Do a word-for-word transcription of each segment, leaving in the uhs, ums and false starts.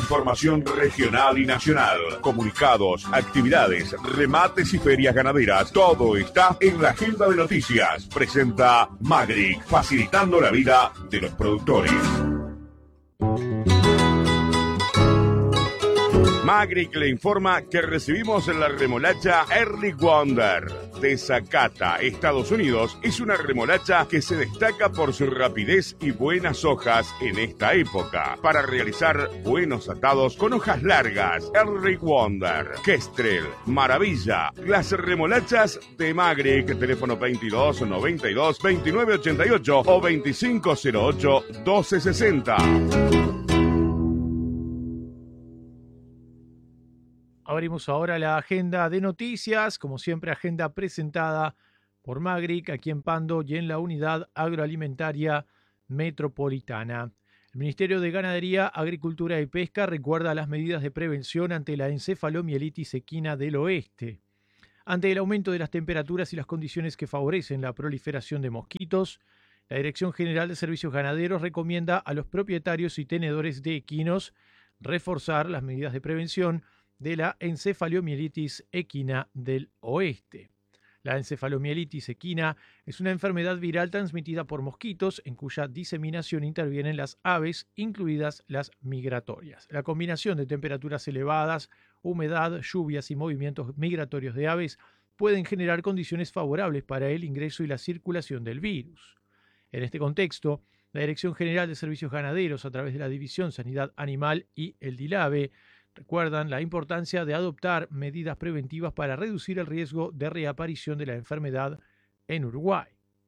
información regional y nacional, comunicados, actividades, remates y ferias ganaderas. Todo está en la agenda de noticias. Presenta Magric, facilitando la vida de los productores. Magric le informa que recibimos la remolacha Early Wonder de Zacata, Estados Unidos. Es una remolacha que se destaca por su rapidez y buenas hojas en esta época, para realizar buenos atados con hojas largas. Early Wonder, Kestrel, Maravilla, las remolachas de Magric. Teléfono veintidós noventa y dos veintinueve ochenta y ocho o veinticinco cero ocho doce sesenta. Abrimos ahora la agenda de noticias, como siempre agenda presentada por Magric aquí en Pando y en la Unidad Agroalimentaria Metropolitana. El Ministerio de Ganadería, Agricultura y Pesca recuerda las medidas de prevención ante la encefalomielitis equina del oeste. Ante el aumento de las temperaturas y las condiciones que favorecen la proliferación de mosquitos, la Dirección General de Servicios Ganaderos recomienda a los propietarios y tenedores de equinos reforzar las medidas de prevención de la encefalomielitis equina del oeste. La encefalomielitis equina es una enfermedad viral transmitida por mosquitos en cuya diseminación intervienen las aves, incluidas las migratorias. La combinación de temperaturas elevadas, humedad, lluvias y movimientos migratorios de aves pueden generar condiciones favorables para el ingreso y la circulación del virus. En este contexto, la Dirección General de Servicios Ganaderos, a través de la División Sanidad Animal y el DILAVE, recuerdan la importancia de adoptar medidas preventivas para reducir el riesgo de reaparición de la enfermedad en Uruguay.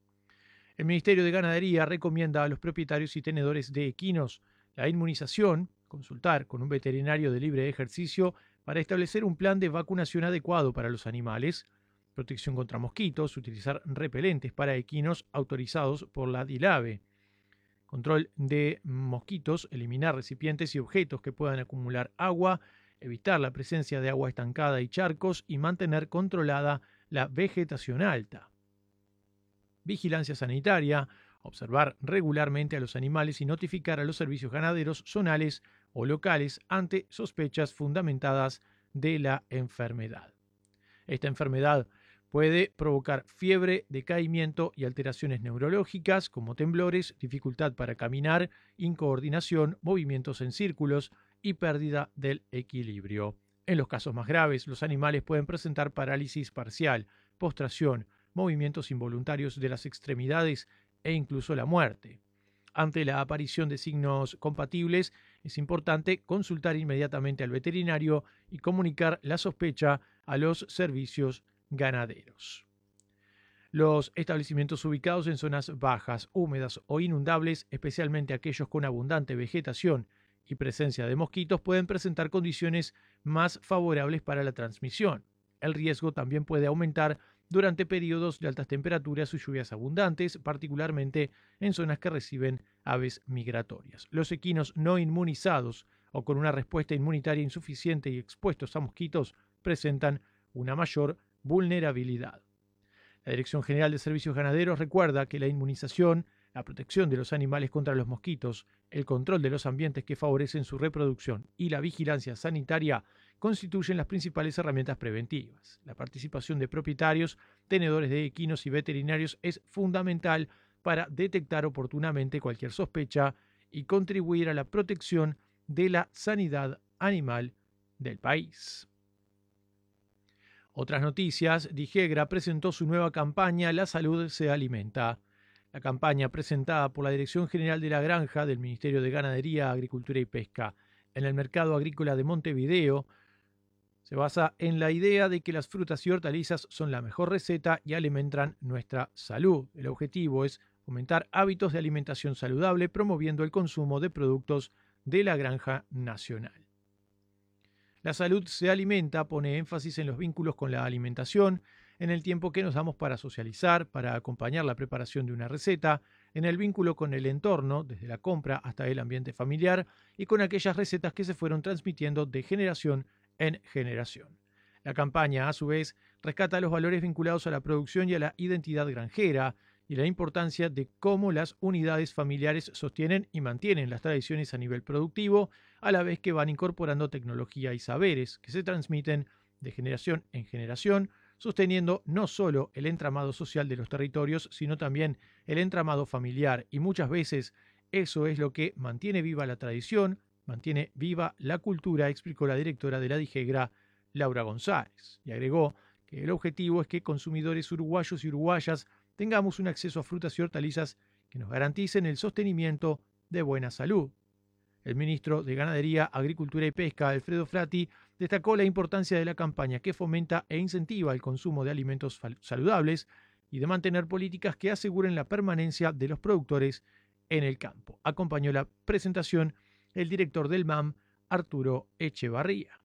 El Ministerio de Ganadería recomienda a los propietarios y tenedores de equinos la inmunización, consultar con un veterinario de libre ejercicio para establecer un plan de vacunación adecuado para los animales, protección contra mosquitos, utilizar repelentes para equinos autorizados por la DILAVE, control de mosquitos, eliminar recipientes y objetos que puedan acumular agua, evitar la presencia de agua estancada y charcos y mantener controlada la vegetación alta. Vigilancia sanitaria, observar regularmente a los animales y notificar a los servicios ganaderos zonales o locales ante sospechas fundamentadas de la enfermedad. Esta enfermedad puede provocar fiebre, decaimiento y alteraciones neurológicas como temblores, dificultad para caminar, incoordinación, movimientos en círculos y pérdida del equilibrio. En los casos más graves, los animales pueden presentar parálisis parcial, postración, movimientos involuntarios de las extremidades e incluso la muerte. Ante la aparición de signos compatibles, es importante consultar inmediatamente al veterinario y comunicar la sospecha a los servicios ganaderos. Los establecimientos ubicados en zonas bajas, húmedas o inundables, especialmente aquellos con abundante vegetación y presencia de mosquitos, pueden presentar condiciones más favorables para la transmisión. El riesgo también puede aumentar durante periodos de altas temperaturas y lluvias abundantes, particularmente en zonas que reciben aves migratorias. Los equinos no inmunizados o con una respuesta inmunitaria insuficiente y expuestos a mosquitos presentan una mayor vulnerabilidad. La Dirección General de Servicios Ganaderos recuerda que la inmunización, la protección de los animales contra los mosquitos, el control de los ambientes que favorecen su reproducción y la vigilancia sanitaria constituyen las principales herramientas preventivas. La participación de propietarios, tenedores de equinos y veterinarios es fundamental para detectar oportunamente cualquier sospecha y contribuir a la protección de la sanidad animal del país. Otras noticias, Digegra presentó su nueva campaña La Salud se Alimenta. La campaña presentada por la Dirección General de la Granja del Ministerio de Ganadería, Agricultura y Pesca en el mercado agrícola de Montevideo se basa en la idea de que las frutas y hortalizas son la mejor receta y alimentan nuestra salud. El objetivo es fomentar hábitos de alimentación saludable, promoviendo el consumo de productos de la granja nacional. La salud se alimenta pone énfasis en los vínculos con la alimentación, en el tiempo que nos damos para socializar, para acompañar la preparación de una receta, en el vínculo con el entorno, desde la compra hasta el ambiente familiar, y con aquellas recetas que se fueron transmitiendo de generación en generación. La campaña, a su vez, rescata los valores vinculados a la producción y a la identidad granjera y la importancia de cómo las unidades familiares sostienen y mantienen las tradiciones a nivel productivo, a la vez que van incorporando tecnología y saberes que se transmiten de generación en generación, sosteniendo no solo el entramado social de los territorios, sino también el entramado familiar. Y muchas veces eso es lo que mantiene viva la tradición, mantiene viva la cultura, explicó la directora de la DIGEGRA, Laura González. Y agregó que el objetivo es que consumidores uruguayos y uruguayas tengamos un acceso a frutas y hortalizas que nos garanticen el sostenimiento de buena salud. El ministro de Ganadería, Agricultura y Pesca, Alfredo Frati, destacó la importancia de la campaña que fomenta e incentiva el consumo de alimentos saludables y de mantener políticas que aseguren la permanencia de los productores en el campo. Acompañó la presentación el director del M A M, Arturo Echevarría.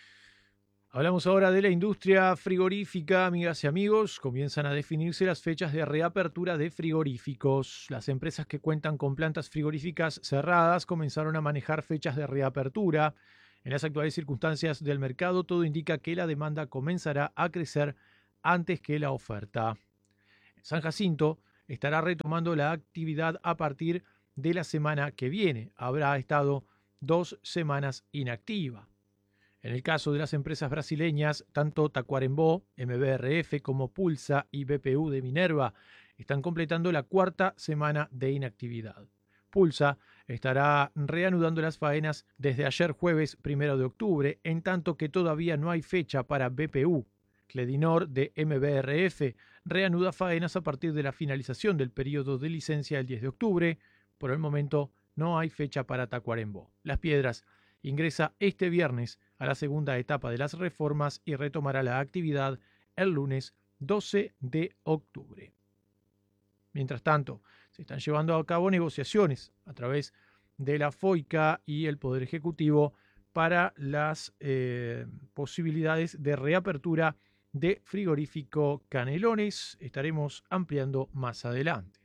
Hablamos ahora de la industria frigorífica, amigas y amigos. Comienzan a definirse las fechas de reapertura de frigoríficos. Las empresas que cuentan con plantas frigoríficas cerradas comenzaron a manejar fechas de reapertura. En las actuales circunstancias del mercado, todo indica que la demanda comenzará a crecer antes que la oferta. San Jacinto estará retomando la actividad a partir de la semana que viene. Habrá estado dos semanas inactiva. En el caso de las empresas brasileñas, tanto Tacuarembó, M B R F como Pulsa y B P U de Minerva están completando la cuarta semana de inactividad. Pulsa estará reanudando las faenas desde ayer jueves primero de octubre, en tanto que todavía no hay fecha para B P U. Cledinor de M B R F reanuda faenas a partir de la finalización del periodo de licencia el diez de octubre. Por el momento no hay fecha para Tacuarembó. Las Piedras ingresa este viernes a la segunda etapa de las reformas y retomará la actividad el lunes doce de octubre. Mientras tanto, se están llevando a cabo negociaciones a través de la FOICA y el Poder Ejecutivo para las eh, posibilidades de reapertura de frigorífico Canelones. Estaremos ampliando más adelante.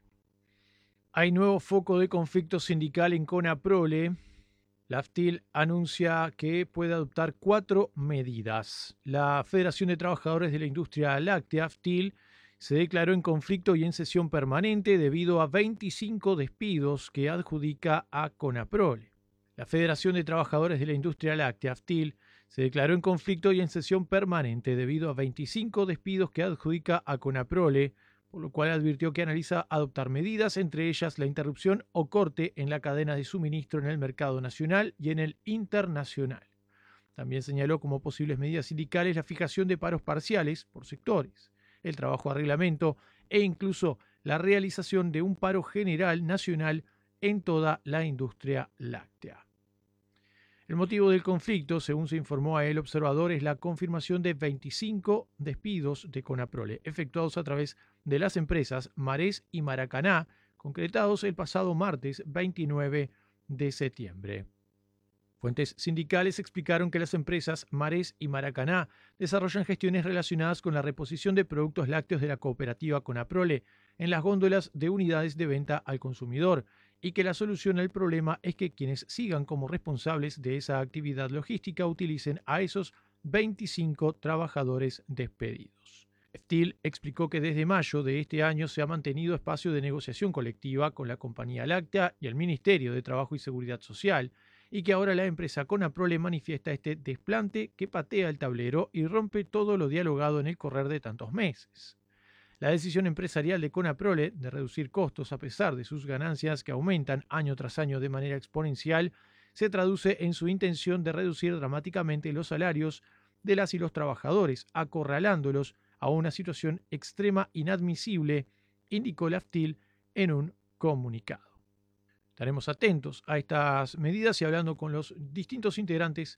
Hay nuevo foco de conflicto sindical en CONAPROLE. La AFTIL anuncia que puede adoptar cuatro medidas. La Federación de Trabajadores de la Industria Láctea, AFTIL, se declaró en conflicto y en sesión permanente debido a veinticinco despidos que adjudica a CONAPROLE. La Federación de Trabajadores de la Industria Láctea, AFTIL, se declaró en conflicto y en sesión permanente debido a veinticinco despidos que adjudica a CONAPROLE, por lo cual advirtió que analiza adoptar medidas, entre ellas la interrupción o corte en la cadena de suministro en el mercado nacional y en el internacional. También señaló como posibles medidas sindicales la fijación de paros parciales por sectores, el trabajo a reglamento e incluso la realización de un paro general nacional en toda la industria láctea. El motivo del conflicto, según se informó a El Observador, es la confirmación de veinticinco despidos de CONAPROLE, efectuados a través de las empresas Marés y Maracaná, concretados el pasado martes veintinueve de septiembre. Fuentes sindicales explicaron que las empresas Marés y Maracaná desarrollan gestiones relacionadas con la reposición de productos lácteos de la cooperativa CONAPROLE en las góndolas de unidades de venta al consumidor, y que la solución al problema es que quienes sigan como responsables de esa actividad logística utilicen a esos veinticinco trabajadores despedidos. AFTIL explicó que desde mayo de este año se ha mantenido espacio de negociación colectiva con la compañía láctea y el Ministerio de Trabajo y Seguridad Social, y que ahora la empresa CONAPROLE manifiesta este desplante que patea el tablero y rompe todo lo dialogado en el correr de tantos meses. La decisión empresarial de CONAPROLE de reducir costos a pesar de sus ganancias que aumentan año tras año de manera exponencial se traduce en su intención de reducir dramáticamente los salarios de las y los trabajadores, acorralándolos a una situación extrema inadmisible, indicó la AFTIL en un comunicado. Estaremos atentos a estas medidas y hablando con los distintos integrantes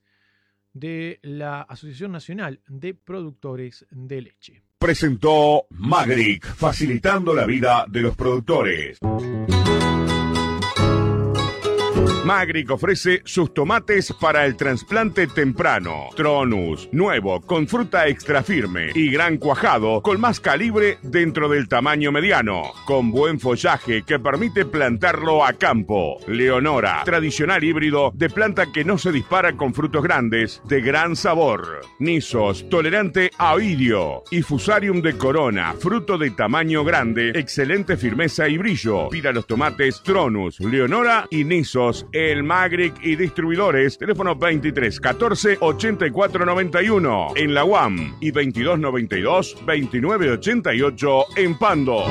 de la Asociación Nacional de Productores de Leche. Presentó Magric, facilitando la vida de los productores. Magric ofrece sus tomates para el trasplante temprano. Tronus, nuevo, con fruta extra firme y gran cuajado, con más calibre dentro del tamaño mediano, con buen follaje que permite plantarlo a campo. Leonora, tradicional híbrido de planta que no se dispara con frutos grandes, de gran sabor. Nisos, tolerante a oidio. Y Fusarium de Corona, fruto de tamaño grande, excelente firmeza y brillo. Pida los tomates Tronus, Leonora y Nisos, el Magric y distribuidores. Teléfono veintitrés catorce ochenta y cuatro noventa y uno en la U A M y veintidós noventa y dos veintinueve ochenta y ocho en Pando.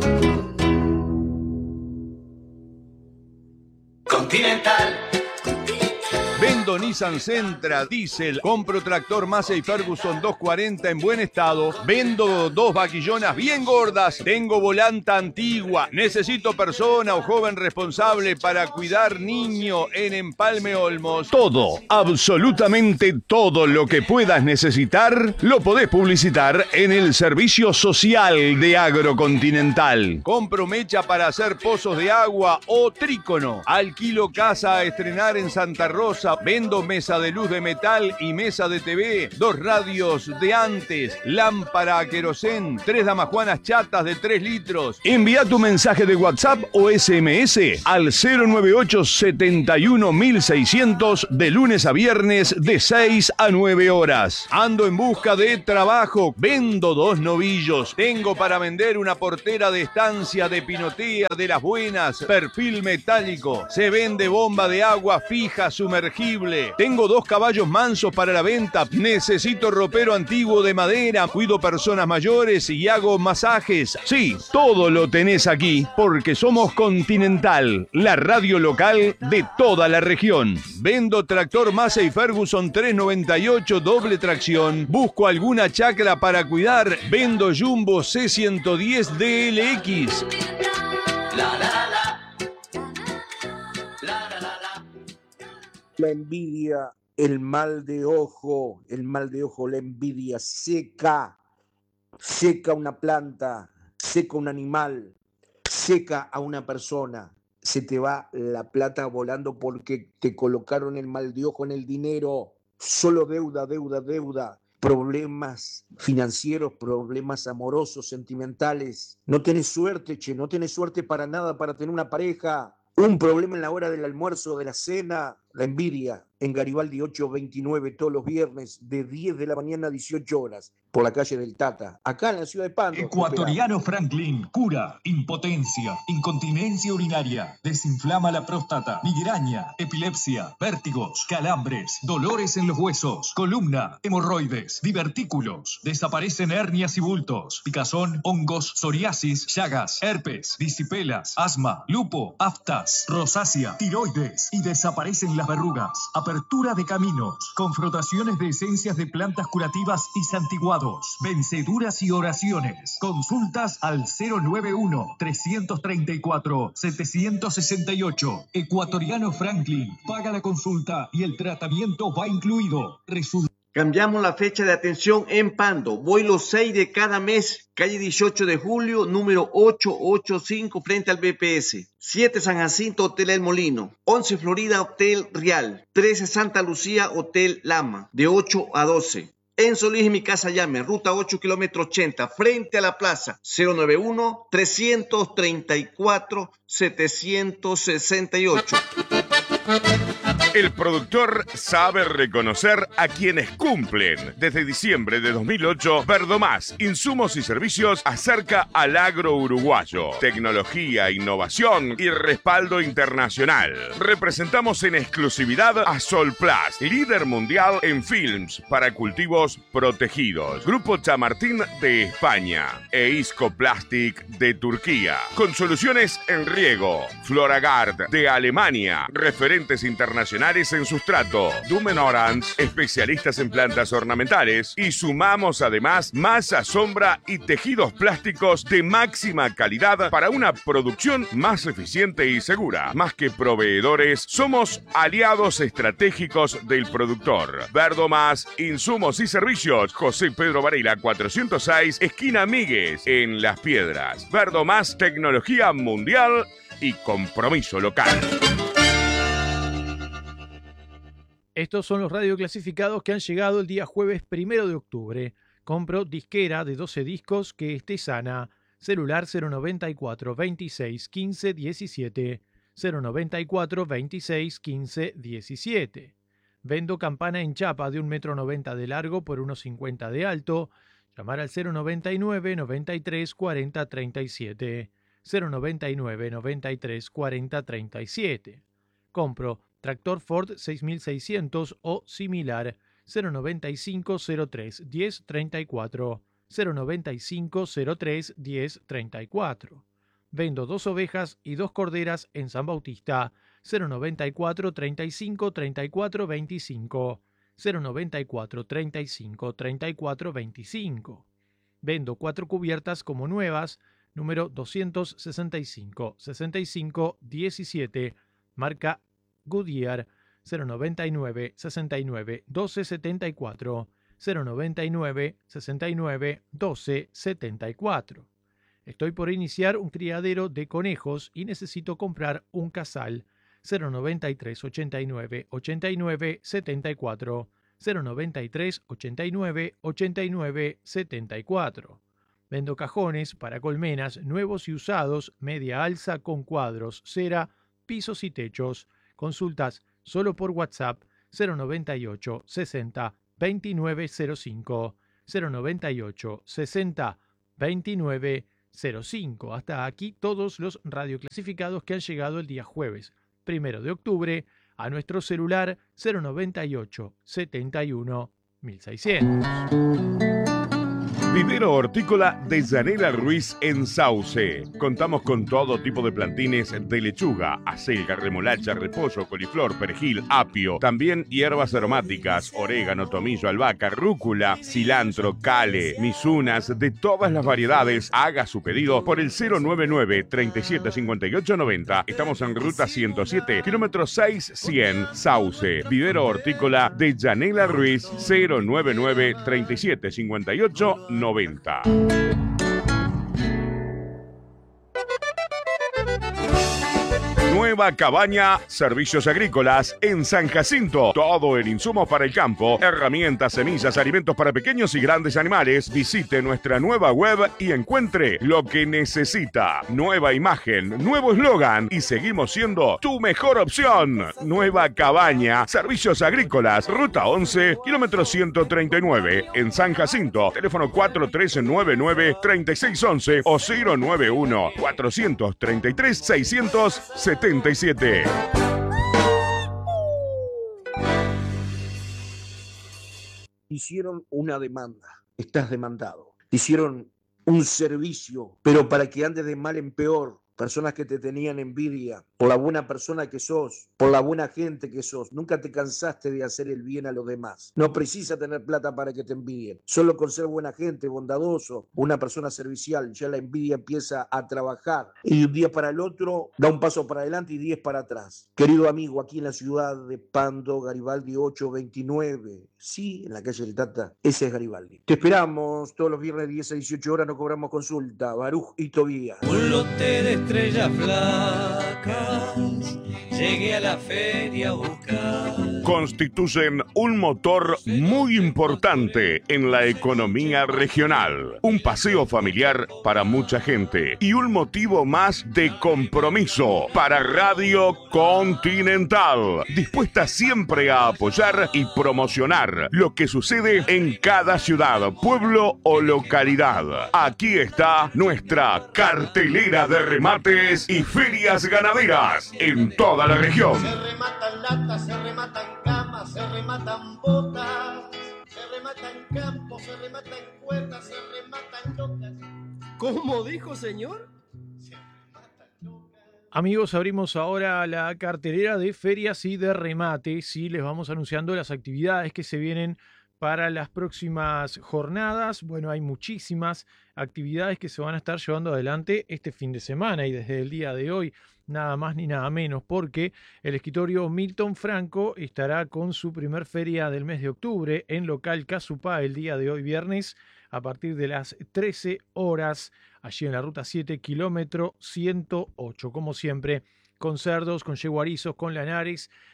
Continental. Vendo Nissan Sentra, diésel, compro tractor Massey Ferguson doscientos cuarenta en buen estado, vendo dos vaquillonas bien gordas, tengo volanta antigua, necesito persona o joven responsable para cuidar niño en Empalme Olmos. Todo, absolutamente todo lo que puedas necesitar, lo podés publicitar en el servicio social de Agrocontinental. Compro mecha para hacer pozos de agua o trícono, alquilo casa a estrenar en Santa Rosa, vendo mesa de luz de metal y mesa de T V, dos radios de antes, lámpara a querosén, tres damajuanas chatas de tres litros. Envía tu mensaje de WhatsApp o S M S al cero nueve ocho setenta y uno mil seiscientos de lunes a viernes de seis a nueve horas. Ando en busca de trabajo, vendo dos novillos, tengo para vender una portera de estancia de pinotea de las buenas, perfil metálico, se vende bomba de agua fija sumergida. Tengo dos caballos mansos para la venta. Necesito ropero antiguo de madera. Cuido personas mayores y hago masajes. Sí, todo lo tenés aquí porque somos Continental, la radio local de toda la región. Vendo tractor Massey Ferguson trescientos noventa y ocho doble tracción. Busco alguna chacra para cuidar. Vendo Jumbo C ciento diez D L X. La, la, la, la. La envidia, el mal de ojo, el mal de ojo, la envidia seca, seca una planta, seca un animal, seca a una persona. Se te va la plata volando porque te colocaron el mal de ojo en el dinero. Solo deuda, deuda, deuda. Problemas financieros, problemas amorosos, sentimentales. No tenés suerte, che, no tenés suerte para nada para tener una pareja. Un problema en la hora del almuerzo, de la cena, la envidia. En Garibaldi ochocientos veintinueve todos los viernes de diez de la mañana a dieciocho horas por la calle del Tata, acá en la ciudad de Pando. Ecuatoriano Franklin cura impotencia, incontinencia urinaria, desinflama la próstata, migraña, epilepsia, vértigos, calambres, dolores en los huesos, columna, hemorroides, divertículos, desaparecen hernias y bultos, picazón, hongos, psoriasis, llagas, herpes, disipelas, asma, lupo, aftas, rosácea, tiroides y desaparecen las verrugas. Apertura de caminos, confrontaciones de esencias de plantas curativas y santiguados, venceduras y oraciones. Consultas al cero nueve uno, trescientos treinta y cuatro, setecientos sesenta y ocho. Ecuatoriano Franklin. Paga la consulta y el tratamiento va incluido. Resulta. Cambiamos la fecha de atención en Pando. Voy los seis de cada mes. Calle dieciocho de julio, número ochocientos ochenta y cinco, frente al B P S. siete San Jacinto, Hotel El Molino. once Florida, Hotel Real. trece Santa Lucía, Hotel Lama. De ocho a doce. En Solís y Mi Casa Llame, ruta ocho, kilómetro ochenta, frente a la plaza. cero nueve uno, trescientos treinta y cuatro, setecientos sesenta y ocho. El productor sabe reconocer a quienes cumplen. Desde diciembre de dos mil ocho, Verdomás, insumos y servicios acerca al agro uruguayo. Tecnología, innovación y respaldo internacional. Representamos en exclusividad a Solplast, líder mundial en films para cultivos protegidos. Grupo Chamartín de España e Isco Plastic de Turquía. Con soluciones en riego. Floragard de Alemania. Referentes internacionales en sustrato. Dumen Orange, especialistas en plantas ornamentales. Y sumamos además masa, sombra y tejidos plásticos de máxima calidad para una producción más eficiente y segura. Más que proveedores, somos aliados estratégicos del productor. Verdomás, insumos y servicios. José Pedro Varela cuatrocientos seis, esquina Míguez, en Las Piedras. Verdomás, tecnología mundial y compromiso local. Estos son los radioclasificados que han llegado el día jueves primero de octubre. Compro disquera de doce discos que esté sana. Celular cero noventa y cuatro, veintiséis, quince, diecisiete. cero noventa y cuatro, veintiséis, quince, diecisiete. Vendo campana en chapa de un metro noventa de largo por uno cincuenta de alto. Llamar al cero noventa y nueve, noventa y tres, cuarenta, treinta y siete. cero noventa y nueve, noventa y tres, cuarenta, treinta y siete. Compro tractor Ford seis mil seiscientos o similar. cero noventa y cinco, cero tres, diez, treinta y cuatro. cero noventa y cinco, cero tres, diez, treinta y cuatro. Vendo dos ovejas y dos corderas en San Bautista. cero noventa y cuatro, treinta y cinco, treinta y cuatro, veinticinco. cero noventa y cuatro, treinta y cinco, treinta y cuatro, veinticinco. Vendo cuatro cubiertas como nuevas, número doscientos sesenta y cinco, sesenta y cinco, diecisiete, marca Goodyear, cero noventa y nueve, sesenta y nueve, doce, setenta y cuatro, cero noventa y nueve, sesenta y nueve, doce, setenta y cuatro. Estoy por iniciar un criadero de conejos y necesito comprar un casal. cero noventa y tres, ochenta y nueve, ochenta y nueve, setenta y cuatro. cero noventa y tres, ochenta y nueve, ochenta y nueve, setenta y cuatro. Vendo cajones para colmenas nuevos y usados, media alza con cuadros, cera, pisos y techos. Consultas solo por WhatsApp cero noventa y ocho, sesenta, veintinueve cero cinco. cero noventa y ocho, sesenta, veintinueve cero cinco. Hasta aquí todos los radioclasificados que han llegado el día jueves primero de octubre a nuestro celular cero noventa y ocho, setenta y uno, mil seiscientos. Vivero Hortícola de Yanela Ruiz en Sauce. Contamos con todo tipo de plantines de lechuga, acelga, remolacha, repollo, coliflor, perejil, apio. También hierbas aromáticas, orégano, tomillo, albahaca, rúcula, cilantro, cale, misunas, de todas las variedades. Haga su pedido por el cero noventa y nueve, treinta y siete, cincuenta y ocho, noventa. Estamos en ruta ciento siete, kilómetro seis, cien, Sauce. Vivero Hortícola de Yanela Ruiz, cero noventa y nueve, treinta y siete, cincuenta y ocho, noventa. Nueva Cabaña, servicios agrícolas en San Jacinto. Todo el insumo para el campo, herramientas, semillas, alimentos para pequeños y grandes animales. Visite nuestra nueva web y encuentre lo que necesita. Nueva imagen, nuevo eslogan y seguimos siendo tu mejor opción. Nueva Cabaña, servicios agrícolas, ruta once, kilómetro ciento treinta y nueve, en San Jacinto. Teléfono cuatro tres nueve nueve, tres seis uno uno o cero nueve uno, cuatro tres tres, seis siete siete. Hicieron una demanda, estás demandado. Hicieron un servicio, pero para que andes de mal en peor. Personas que te tenían envidia por la buena persona que sos, por la buena gente que sos. Nunca te cansaste de hacer el bien a los demás. No precisa tener plata para que te envidien. Solo con ser buena gente, bondadoso, una persona servicial, ya la envidia empieza a trabajar. Y de un día para el otro da un paso para adelante y diez para atrás. Querido amigo, aquí en la ciudad de Pando, Garibaldi ocho veintinueve. Sí, en la calle del Tata. Ese es Garibaldi. Te esperamos todos los viernes de diez a dieciocho horas. No cobramos consulta. Baruj y Tobías. Un lote de estrellas flacas, llegué a la feria a buscar. Constituyen un motor muy importante en la economía regional. Un paseo familiar para mucha gente y un motivo más de compromiso para Radio Continental, dispuesta siempre a apoyar y promocionar lo que sucede en cada ciudad, pueblo o localidad. Aquí está nuestra cartelera de remates y ferias ganaderas en toda la región. Se rematan latas, se rematan camas, se rematan botas, se rematan campos, se rematan cuerdas, se rematan locas. ¿Cómo dijo, señor? Se rematan locas. Amigos, abrimos ahora la cartelera de ferias y de remates y les vamos anunciando las actividades que se vienen para las próximas jornadas. Bueno, hay muchísimas actividades que se van a estar llevando adelante este fin de semana y desde el día de hoy, nada más ni nada menos, porque el escritorio Milton Franco estará con su primer feria del mes de octubre en local Casupá el día de hoy viernes a partir de las trece horas, allí en la ruta siete, kilómetro ciento ocho, como siempre, con cerdos, con yeguarizos, con lanares,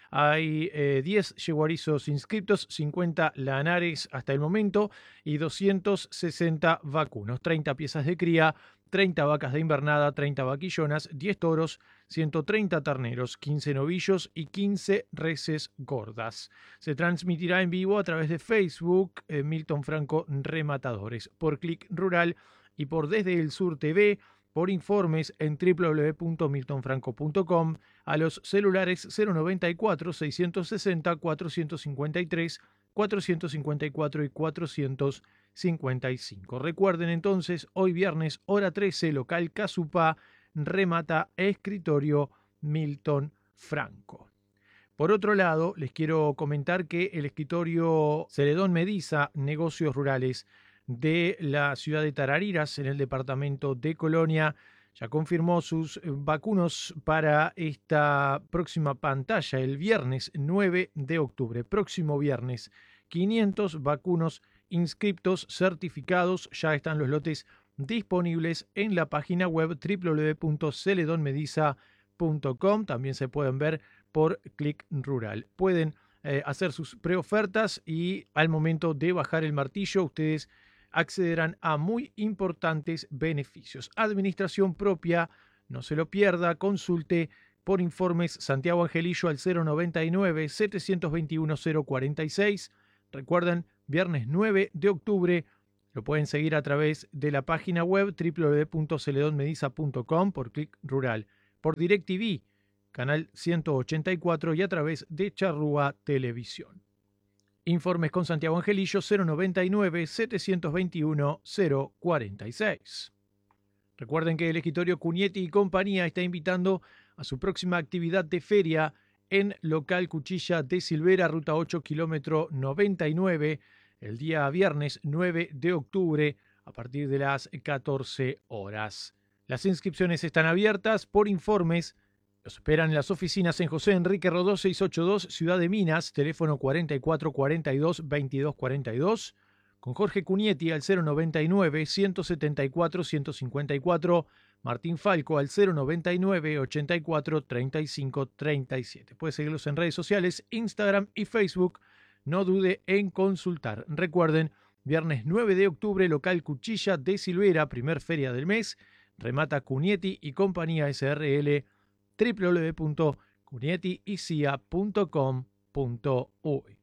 Hay eh, diez yeguarizos inscriptos, cincuenta lanares hasta el momento y doscientos sesenta vacunos, treinta piezas de cría, treinta vacas de invernada, treinta vaquillonas, diez toros, ciento treinta terneros, quince novillos y quince reses gordas. Se transmitirá en vivo a través de Facebook, eh, Milton Franco Rematadores, por Click Rural y por Desde el Sur T V, por informes en doble u doble u doble u punto milton franco punto com, a los celulares cero noventa y cuatro, seiscientos sesenta, cuatrocientos cincuenta y tres, cuatrocientos cincuenta y cuatro y cuatrocientos cincuenta y cinco. Recuerden entonces, hoy viernes, hora trece, local Casupá, remata Escritorio Milton Franco. Por otro lado, les quiero comentar que el escritorio Celedón Mediza, Negocios Rurales de la ciudad de Tarariras, en el departamento de Colonia, ya confirmó sus vacunos para esta próxima pantalla, el viernes nueve de octubre. Próximo viernes, quinientos vacunos inscriptos, certificados. Ya están los lotes disponibles en la página web doble u doble u doble u punto celedon mediza punto com. También se pueden ver por Click Rural. Pueden eh, hacer sus preofertas y al momento de bajar el martillo, ustedes accederán a muy importantes beneficios. Administración propia, no se lo pierda, consulte por informes Santiago Angelillo al cero noventa y nueve, setecientos veintiuno, cero cuarenta y seis. Recuerden, viernes nueve de octubre, lo pueden seguir a través de la página web doble u doble u doble u punto celedon mediza punto com, por Click Rural, por DirecTV, canal ciento ochenta y cuatro y a través de Charrúa Televisión. Informes con Santiago Angelillo cero noventa y nueve, setecientos veintiuno, cero cuarenta y seis. Recuerden que el escritorio Cunietti y compañía está invitando a su próxima actividad de feria en local Cuchilla de Silvera, ruta ocho, kilómetro noventa y nueve, el día viernes nueve de octubre a partir de las catorce horas. Las inscripciones están abiertas por informes. Los esperan en las oficinas en José Enrique Rodó seiscientos ochenta y dos, Ciudad de Minas, teléfono cuarenta y cuatro cuarenta y dos, veintidós cuarenta y dos, con Jorge Cunietti al cero noventa y nueve, ciento setenta y cuatro, ciento cincuenta y cuatro, Martín Falco al cero noventa y nueve, ochenta y cuatro, treinta y cinco, treinta y siete. Puede seguirlos en redes sociales, Instagram y Facebook. No dude en consultar. Recuerden, viernes nueve de octubre, local Cuchilla de Silvera, primer feria del mes, remata Cunietti y compañía S R L, doble u doble u doble u punto cunietti y c i a punto com punto u y.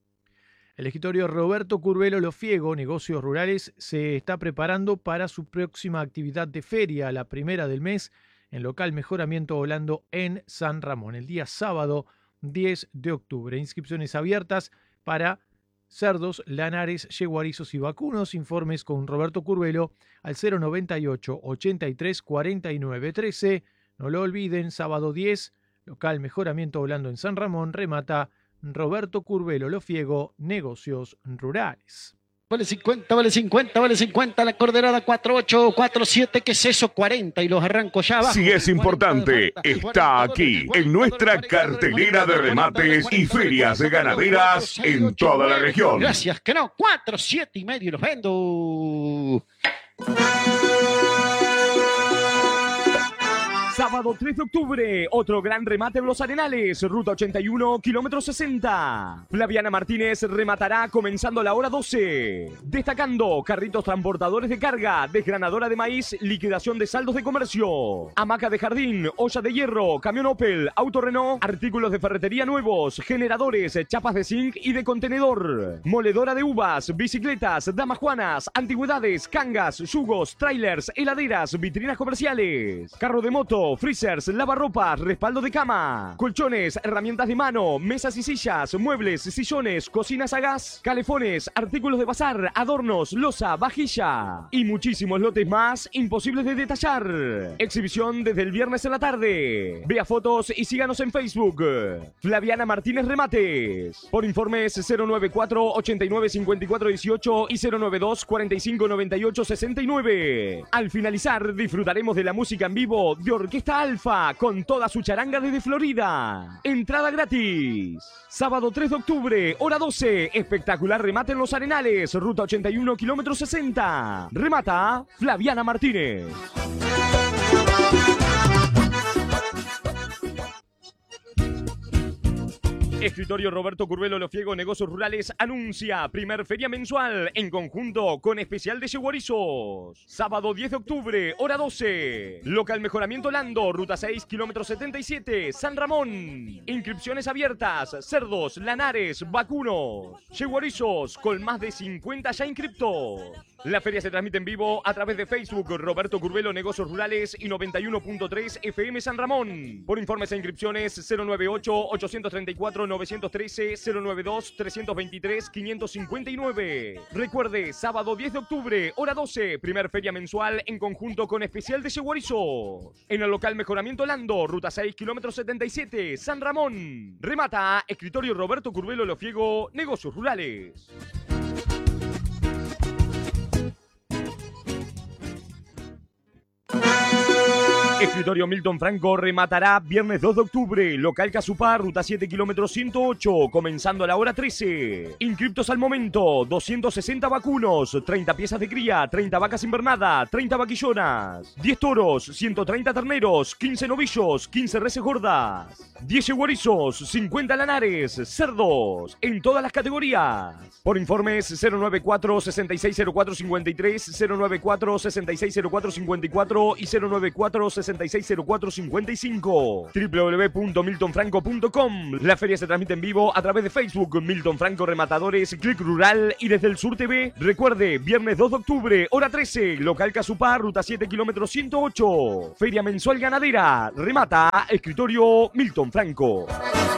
El escritorio Roberto Curvelo Lofiego, Negocios Rurales, se está preparando para su próxima actividad de feria, la primera del mes, en local Mejoramiento Holando en San Ramón, el día sábado diez de octubre. Inscripciones abiertas para cerdos, lanares, yeguarizos y vacunos. Informes con Roberto Curvelo al cero noventa y ocho, ochenta y tres, cuarenta y nueve, trece. No lo olviden, sábado diez, local Mejoramiento Holando en San Ramón, remata Roberto Curvelo Lofiego, Negocios Rurales. Vale cincuenta, vale cincuenta, vale cincuenta, la corderada cuatro ocho, cuatro siete, ¿qué es eso? cuarenta y los arranco ya abajo. Si es importante, está aquí, en nuestra cartelera de remates y ferias ganaderas en toda la región. Gracias, que no, cuatro, siete y medio y los vendo. Sábado tres de octubre, otro gran remate en Los Arenales, ruta ochenta y uno, kilómetro sesenta. Flaviana Martínez rematará comenzando la hora doce. Destacando carritos transportadores de carga, desgranadora de maíz, liquidación de saldos de comercio, hamaca de jardín, olla de hierro, camión Opel, auto Renault, artículos de ferretería nuevos, generadores, chapas de zinc y de contenedor, moledora de uvas, bicicletas, damas juanas, antigüedades, cangas, yugos, trailers, heladeras, vitrinas comerciales, carro de moto, freezers, lavarropas, respaldo de cama, colchones, herramientas de mano, mesas y sillas, muebles, sillones, cocinas a gas, calefones, artículos de bazar, adornos, loza, vajilla y muchísimos lotes más imposibles de detallar. Exhibición desde el viernes en la tarde. Vea fotos y síganos en Facebook. Flaviana Martínez Remates. Por informes cero noventa y cuatro, ochenta y nueve, cincuenta y cuatro, dieciocho y cero noventa y dos, cuarenta y cinco, noventa y ocho, sesenta y nueve. Al finalizar disfrutaremos de la música en vivo de Orquesta Alfa con toda su charanga desde Florida. Entrada gratis. Sábado tres de octubre, hora doce. Espectacular remate en Los Arenales, ruta ochenta y uno, kilómetro sesenta. Remata Flaviana Martínez. Escritorio Roberto Curvelo Lofiego Negocios Rurales anuncia primer feria mensual en conjunto con especial de yeguarizos. Sábado diez de octubre, hora doce. Local Mejoramiento Lando, ruta seis, kilómetro setenta y siete, San Ramón. Inscripciones abiertas, cerdos, lanares, vacunos, yeguarizos con más de cincuenta ya inscriptos. La feria se transmite en vivo a través de Facebook Roberto Curvelo Negocios Rurales y noventa y uno punto tres F M San Ramón. Por informes e inscripciones cero nueve ocho, ocho tres cuatro, nueve uno tres, cero nueve dos, tres dos tres, cinco cinco nueve. Recuerde, sábado diez de octubre, hora doce, primer feria mensual en conjunto con especial de yeguarizos. En el local Mejoramiento Lando, ruta seis, kilómetro setenta y siete, San Ramón. Remata Escritorio Roberto Curvelo Lofiego Negocios Rurales. Escritorio Milton Franco rematará viernes dos de octubre, local Casupá, ruta siete, kilómetro ciento ocho, comenzando a la hora trece. Inscriptos al momento, doscientos sesenta vacunos, treinta piezas de cría, treinta vacas invernada, treinta vaquillonas, diez toros, ciento treinta terneros, quince novillos, quince reses gordas, diez yeguarizos, cincuenta lanares, cerdos, en todas las categorías. Por informes cero nueve cuatro, seis seis cero cuatro, cinco tres, cero nueve cuatro, seis seis cero cuatro, cinco cuatro y cero nueve cuatro, sesenta y seis cero cuatro cincuenta y cinco. doble u doble u doble u punto milton franco punto com. La feria se transmite en vivo a través de Facebook Milton Franco Rematadores, Click Rural y desde el Sur T V. Recuerde, viernes dos de octubre, hora trece, local Casupá, ruta siete, kilómetro ciento ocho. Feria mensual ganadera. Remata Escritorio Milton Franco.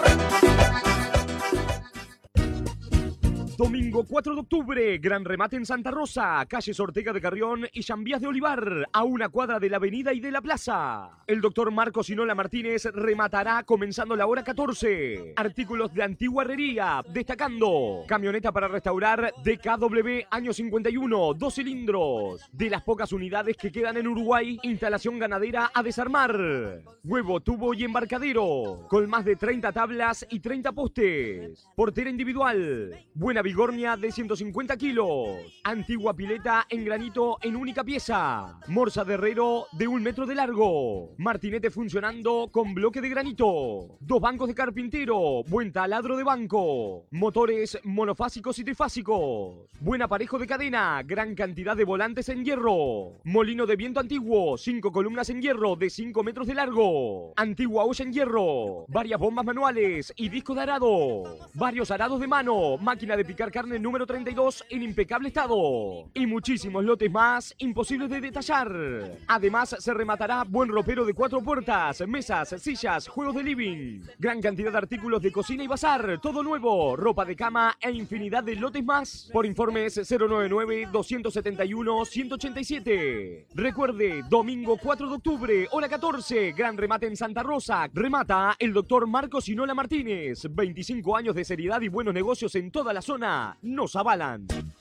Domingo cuatro de octubre, gran remate en Santa Rosa, calles Ortega de Carrión y Llambias de Olivar, a una cuadra de la avenida y de la plaza. El doctor Marcos Sinola Martínez rematará comenzando la hora catorce. Artículos de antigua herrería, destacando camioneta para restaurar D K W año cincuenta y uno, dos cilindros. De las pocas unidades que quedan en Uruguay, instalación ganadera a desarmar. Huevo, tubo y embarcadero, con más de treinta tablas y treinta postes. Portera individual. Buena Vigornia de ciento cincuenta kilos. Antigua pileta en granito en única pieza. Morsa de herrero de un metro de largo. Martinete funcionando con bloque de granito. Dos bancos de carpintero. Buen taladro de banco. Motores monofásicos y trifásicos. Buen aparejo de cadena. Gran cantidad de volantes en hierro. Molino de viento antiguo. Cinco columnas en hierro de cinco metros de largo. Antigua olla en hierro. Varias bombas manuales y disco de arado. Varios arados de mano. Máquina de picar carne número treinta y dos en impecable estado. Y muchísimos lotes más imposibles de detallar. Además, se rematará buen ropero de cuatro puertas, mesas, sillas, juegos de living. Gran cantidad de artículos de cocina y bazar, todo nuevo, ropa de cama e infinidad de lotes más. Por informes cero nueve nueve, dos siete uno, uno ocho siete. Recuerde, domingo cuatro de octubre, hora catorce, gran remate en Santa Rosa. Remata el doctor Marcos Sinola Martínez. veinticinco años de seriedad y buenos negocios en toda la zona nos avalan.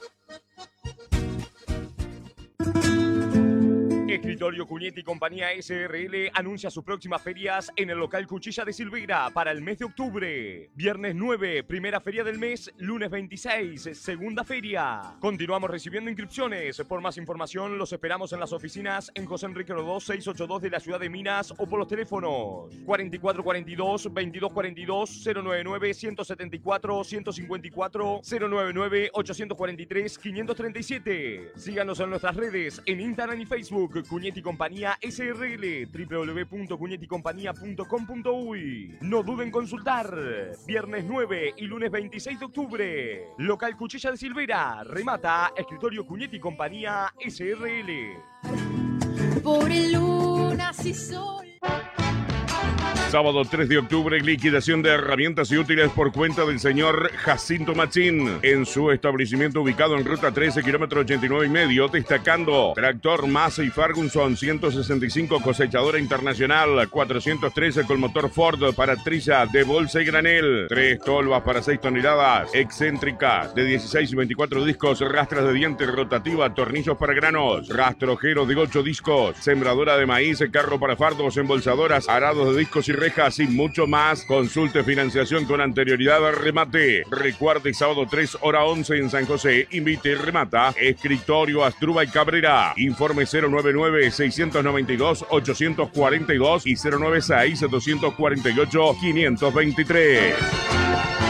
Escritorio Cuñete y Compañía S R L anuncia sus próximas ferias en el local Cuchilla de Silveira para el mes de octubre. Viernes nueve, primera feria del mes, lunes veintiséis, segunda feria. Continuamos recibiendo inscripciones. Por más información los esperamos en las oficinas en José Enrique Rodó seiscientos ochenta y dos de la ciudad de Minas o por los teléfonos cuarenta y cuatro cuarenta y dos, veintidós cuarenta y dos, cero nueve nueve, ciento setenta y cuatro, ciento cincuenta y cuatro, cero nueve nueve, ochocientos cuarenta y tres, quinientos treinta y siete. Síganos en nuestras redes en Instagram y Facebook Cuñete y Compañía S R L, doble u doble u doble u punto cuñete y compañía punto com punto uy. No duden en consultar. Viernes nueve y lunes veintiséis de octubre. Local Cuchilla de Silveira. Remata Escritorio Cuñete y Compañía S R L. Por el lunas y sol. Sábado tres de octubre, liquidación de herramientas y útiles por cuenta del señor Jacinto Machín en su establecimiento ubicado en ruta trece, kilómetro ochenta y nueve y medio, destacando tractor Massey Ferguson ciento sesenta y cinco cosechadora internacional, cuatrocientos trece con motor Ford para trilla de bolsa y granel, tres tolvas para seis toneladas, excéntricas de dieciséis y veinticuatro discos, rastras de diente rotativa, tornillos para granos, rastrojeros de ocho discos, sembradora de maíz, carro para fardos, embolsadoras, arados de discos y rejas y mucho más. Consulte financiación con anterioridad al remate. Recuerde, sábado tres, hora once en San José. Invite y remata Escritorio Astruba y Cabrera. Informe cero nueve nueve, seiscientos noventa y dos, ochocientos cuarenta y dos y cero nueve seis, doscientos cuarenta y ocho, quinientos veintitrés.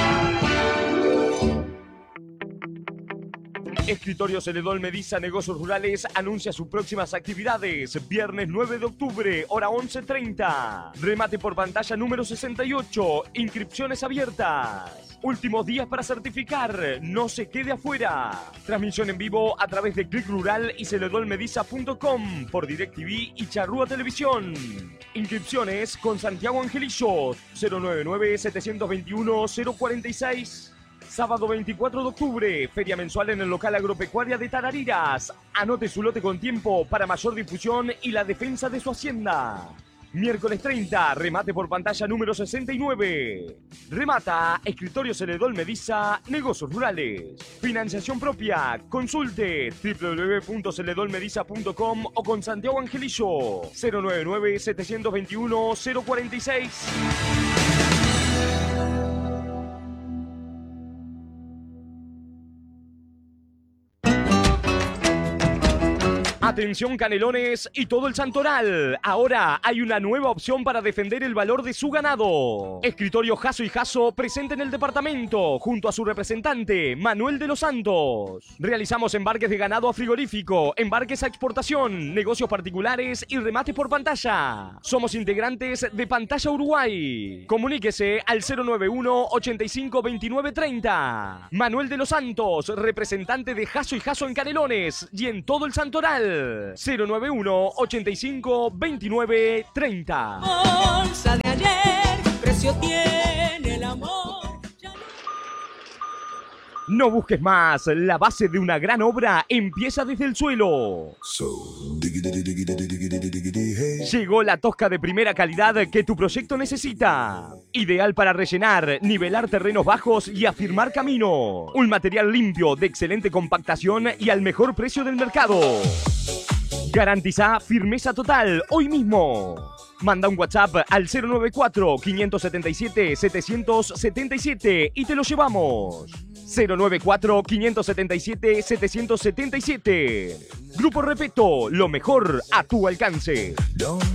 Escritorio Celedón Mediza Negocios Rurales anuncia sus próximas actividades. Viernes nueve de octubre, hora once treinta. Remate por pantalla número sesenta y ocho. Inscripciones abiertas. Últimos días para certificar. No se quede afuera. Transmisión en vivo a través de Click Rural y celedón mediza punto com por DirecTV y Charrúa Televisión. Inscripciones con Santiago Angelillo. cero nueve nueve, setecientos veintiuno, cero cuarenta y seis. Sábado veinticuatro de octubre, feria mensual en el local agropecuaria de Tarariras. Anote su lote con tiempo para mayor difusión y la defensa de su hacienda. Miércoles treinta, remate por pantalla número sesenta y nueve. Remata, Escritorio Celedón Mediza, Negocios Rurales. Financiación propia, consulte doble u doble u doble u punto celedón mediza punto com o con Santiago Angelillo. cero nueve nueve, setecientos veintiuno, cero cuarenta y seis. Atención Canelones y todo el Santoral. Ahora hay una nueva opción para defender el valor de su ganado. Escritorio Jasso y Jasso presente en el departamento junto a su representante Manuel de los Santos. Realizamos embarques de ganado a frigorífico, embarques a exportación, negocios particulares y remates por pantalla. Somos integrantes de Pantalla Uruguay. Comuníquese al cero nueve uno, ochenta y cinco, veintinueve, treinta. Manuel de los Santos, representante de Jasso y Jasso en Canelones y en todo el Santoral. cero nueve uno, ochenta y cinco, veintinueve, treinta. Bolsa de ayer, precio tiene el amor. No busques más, la base de una gran obra empieza desde el suelo. Llegó la tosca de primera calidad que tu proyecto necesita. Ideal para rellenar, nivelar terrenos bajos y afirmar camino. Un material limpio, de excelente compactación y al mejor precio del mercado. Garantiza firmeza total hoy mismo. Manda un WhatsApp al cero nueve cuatro, quinientos setenta y siete, setecientos setenta y siete y te lo llevamos. cero nueve cuatro, quinientos setenta y siete, setecientos setenta y siete. Grupo Repeto, lo mejor a tu alcance.